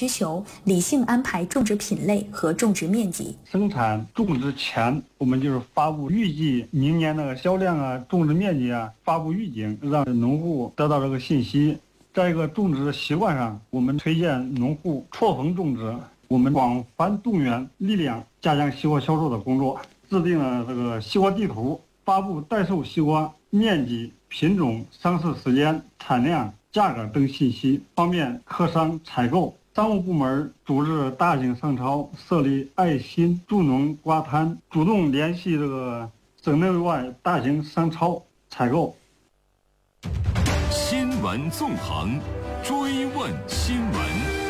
需求，理性安排种植品类和种植面积。 生产种植前，我们就是发布预计明年的销量啊、种植面积啊，发布预警，让农户得到这个信息。在一个种植习惯上，我们推荐农户错峰种植，我们广泛动员力量，加强西瓜销售的工作，制定了这个西瓜地图，发布待售西瓜面积、品种、上市时间、产量、价格等信息，方便客商采购。商务部门组织大型商超，设立爱心助农瓜摊，主动联系这个省内外大型商超采购。 新闻纵横，追问新闻。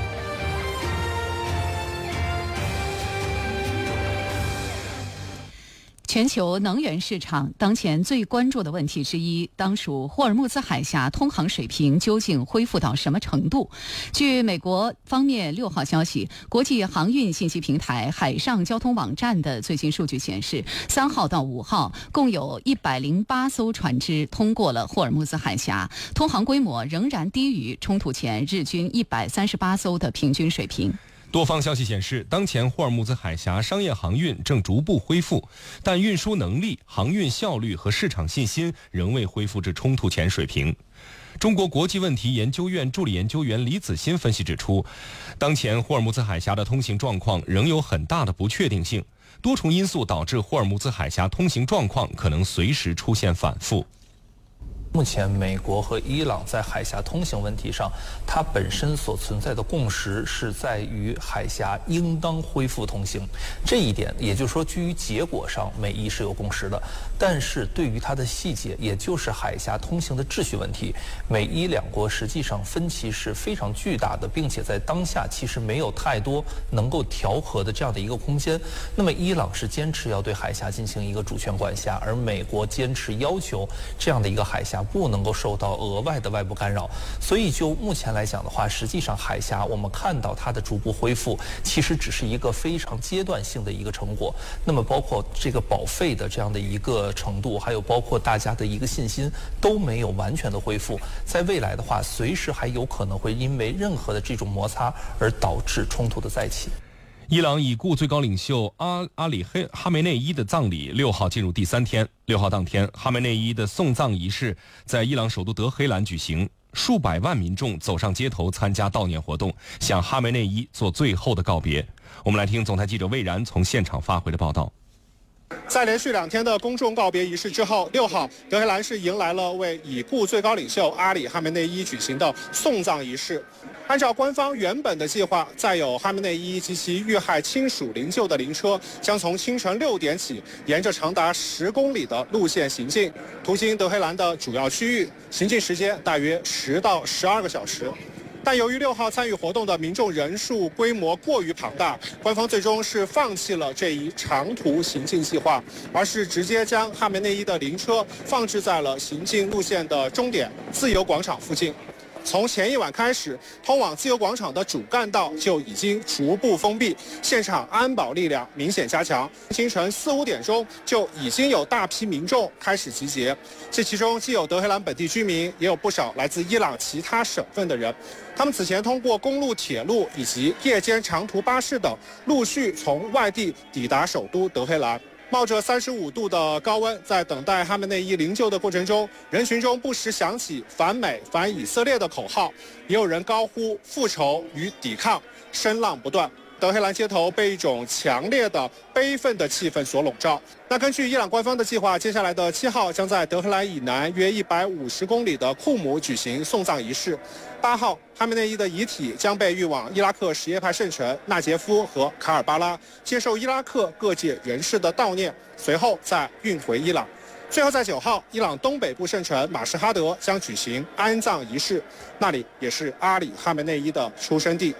全球能源市场当前最关注的问题之一，当属霍尔木兹海峡通航水平究竟恢复到什么程度？据美国方面6号消息，国际航运信息平台海上交通网站的最新数据显示，3号到5号共有108艘船只通过了霍尔木兹海峡，通航规模仍然低于冲突前日均138艘的平均水平。 多方消息显示，当前霍尔木兹海峡商业航运正逐步恢复，但运输能力、航运效率和市场信心仍未恢复至冲突前水平。中国国际问题研究院助理研究员李子欣分析指出，当前霍尔木兹海峡的通行状况仍有很大的不确定性，多重因素导致霍尔木兹海峡通行状况可能随时出现反复。 目前美国和伊朗在海峡通行问题上，它本身所存在的共识是在于海峡应当恢复通行，这一点也就是说基于结果上美伊是有共识的，但是对于它的细节，也就是海峡通行的秩序问题，美伊两国实际上分歧是非常巨大的，并且在当下其实没有太多能够调和的这样的一个空间。那么伊朗是坚持要对海峡进行一个主权管辖，而美国坚持要求这样的一个海峡不能够受到额外的外部干扰，所以就目前来讲的话，实际上海峡我们看到它的逐步恢复，其实只是一个非常阶段性的一个成果。那么包括这个保费的这样的一个程度，还有包括大家的一个信心都没有完全的恢复，在未来的话，随时还有可能会因为任何的这种摩擦而导致冲突的再起。 伊朗已故最高领袖阿里哈梅内伊的葬礼6号进入第3天。6号当天，哈梅内伊的送葬仪式在伊朗首都德黑兰举行，数百万民众走上街头参加悼念活动，向哈梅内伊做最后的告别。我们来听总台记者魏然从现场发回的报道。 在连续2天的公众告别仪式之后，6号德黑兰市迎来了为已故最高领袖阿里哈梅内伊举行的送葬仪式。按照官方原本的计划，载有哈梅内伊及其遇害亲属灵柩的灵车将从清晨6点起，沿着长达10公里的路线行进，途经德黑兰的主要区域，行进时间大约10到12个小时。但由于6号参与活动的民众人数规模过于庞大，官方最终是放弃了这一长途行进计划，而是直接将哈梅内伊的灵车放置在了行进路线的终点自由广场附近。从前一晚开始，通往自由广场的主干道就已经逐步封闭，现场安保力量明显加强。清晨4、5点钟就已经有大批民众开始集结，这其中既有德黑兰本地居民，也有不少来自伊朗其他省份的人。他们此前通过公路、铁路以及夜间长途巴士等，陆续从外地抵达首都德黑兰。冒着35度的高温，在等待哈梅内伊灵柩的过程中，人群中不时响起反美、反以色列的口号，也有人高呼复仇与抵抗，声浪不断。德黑兰街头被一种强烈的悲愤的气氛所笼罩。那根据伊朗官方的计划，接下来的7号将在德黑兰以南约150公里的库姆举行送葬仪式。8号，哈梅内伊的遗体将被运往伊拉克什叶派圣城纳杰夫和卡尔巴拉，接受伊拉克各界人士的悼念，随后再运回伊朗。最后在9号，伊朗东北部圣城马什哈德将举行安葬仪式，那里也是阿里哈梅内伊的出生地。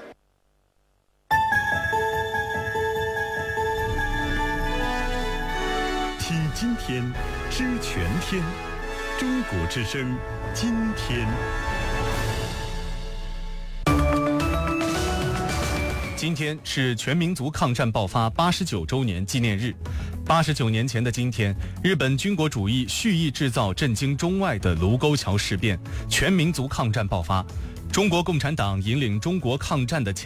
听今天，知全天，中国之声，今天。 今天是全民族抗战爆发89周年纪念日。89年前的今天，日本军国主义蓄意制造震惊中外的卢沟桥事变，全民族抗战爆发。中国共产党引领中国抗战的